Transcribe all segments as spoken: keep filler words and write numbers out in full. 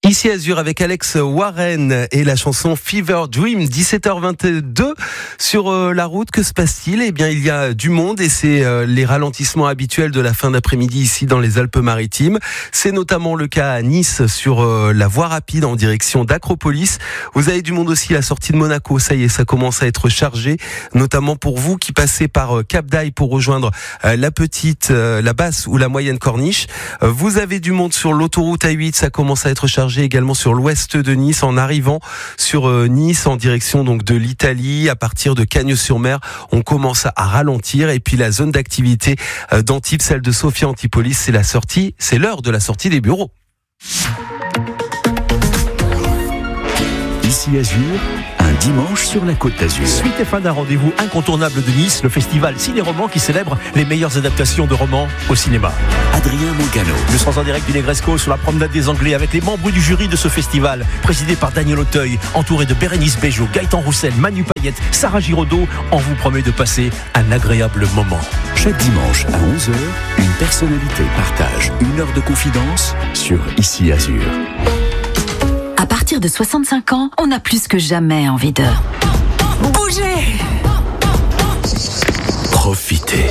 Ici Azur avec Alex Warren et la chanson Fever Dream, dix-sept heures vingt-deux sur euh, la route. Que se passe-t-il ? Eh bien, il y a du monde et c'est euh, les ralentissements habituels de la fin d'après-midi ici dans les Alpes-Maritimes. C'est notamment le cas à Nice sur euh, la voie rapide en direction d'Acropolis. Vous avez du monde aussi à la sortie de Monaco. Ça y est, ça commence à être chargé, notamment pour vous qui passez par euh, Cap d'Aille pour rejoindre euh, la petite, euh, la basse ou la moyenne corniche. Euh, vous avez du monde sur l'autoroute A huit. Ça commence à être chargé également sur l'ouest de Nice en arrivant sur euh, Nice en direction donc de l'Italie. À partir de Cagnes-sur-Mer, on commence à ralentir et puis la zone d'activité euh, d'Antibes, celle de Sophia Antipolis, c'est la sortie, c'est l'heure de la sortie des bureaux. Ici Azur, un dimanche sur la Côte d'Azur. Suite et fin d'un rendez-vous incontournable de Nice, le festival Ciné-Roman qui célèbre les meilleures adaptations de romans au cinéma. Adrien Mangano. Nous serons en direct du Negresco sur la promenade des Anglais avec les membres du jury de ce festival, présidé par Daniel Auteuil, entouré de Bérénice Bejo, Gaëtan Roussel, Manu Payette, Sarah Giraudot. On vous promet de passer un agréable moment. Chaque dimanche à onze heures, une personnalité partage une heure de confidence sur Ici Azur. À partir de soixante-cinq ans, on a plus que jamais envie de bouger, Profitez,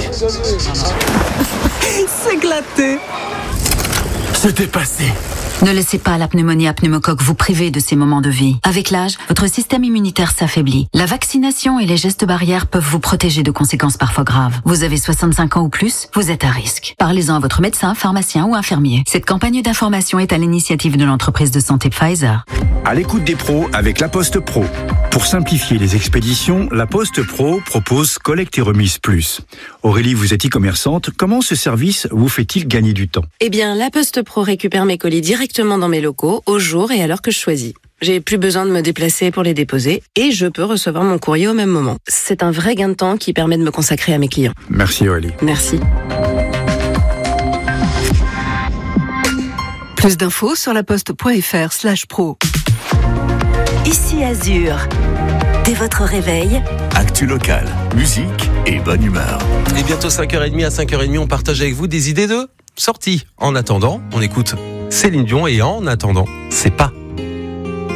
s'éclater, se dépasser. Ne laissez pas la pneumonie à pneumocoque vous priver de ces moments de vie. Avec l'âge, votre système immunitaire s'affaiblit. La vaccination et les gestes barrières peuvent vous protéger de conséquences parfois graves. Vous avez soixante-cinq ans ou plus, vous êtes à risque. Parlez-en à votre médecin, pharmacien ou infirmier. Cette campagne d'information est à l'initiative de l'entreprise de santé Pfizer. À l'écoute des pros avec La Poste Pro. Pour simplifier les expéditions, La Poste Pro propose collecte et remise plus. Aurélie, vous êtes e-commerçante. Comment ce service vous fait-il gagner du temps ? Eh bien, La Poste Pro récupère mes colis directement dans mes locaux, au jour et à l'heure que je choisis. J'ai plus besoin de me déplacer pour les déposer et je peux recevoir mon courrier au même moment. C'est un vrai gain de temps qui permet de me consacrer à mes clients. Merci Aurélie. Merci. Plus d'infos sur laposte.fr slash pro. Ici Azur. Dès votre réveil, Actu locale, musique et bonne humeur. Et bientôt cinq heures trente, à cinq heures trente, on partage avec vous des idées de sortie. En attendant, on écoute Céline Dion et en attendant, c'est pas.